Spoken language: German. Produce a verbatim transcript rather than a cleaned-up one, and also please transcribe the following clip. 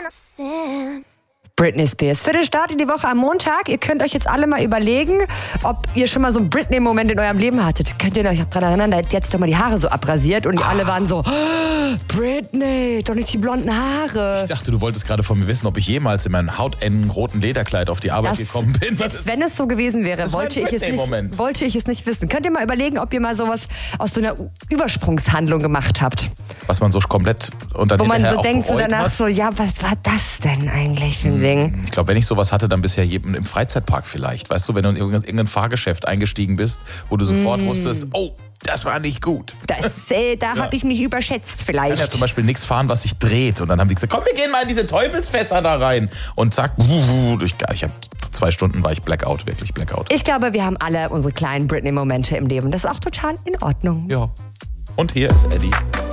Britney Spears. Für den Start in die Woche am Montag. Ihr könnt euch jetzt alle mal überlegen, ob ihr schon mal so einen Britney-Moment in eurem Leben hattet. Könnt ihr euch daran erinnern, da hat jetzt doch mal die Haare so abrasiert und die alle waren so, oh, Britney, doch nicht die blonden Haare. Ich dachte, du wolltest gerade von mir wissen, ob ich jemals in meinem hautengen roten Lederkleid auf die Arbeit das, gekommen bin. Selbst wenn es so gewesen wäre, wollte ich, es nicht, wollte ich es nicht wissen. Könnt ihr mal überlegen, ob ihr mal sowas aus so einer Übersprungshandlung gemacht habt. Was man so komplett unter den Wo man so denkt so danach hat. so, ja, was war das denn eigentlich für ein hm. Ding? Ich glaube, wenn ich sowas hatte, dann bisher jedem im Freizeitpark vielleicht. Weißt du, wenn du in irgendein Fahrgeschäft eingestiegen bist, wo du sofort mm. wusstest, oh, das war nicht gut. Das, äh, da ja. habe ich mich überschätzt vielleicht. Ich kann ja zum Beispiel nichts fahren, was sich dreht. Und dann haben die gesagt, komm, wir gehen mal in diese Teufelsfässer da rein. Und zack, ich, ich habe zwei Stunden war ich Blackout, wirklich Blackout. Ich glaube, wir haben alle unsere kleinen Britney-Momente im Leben. Das ist auch total in Ordnung. Ja. Und hier ist Eddie.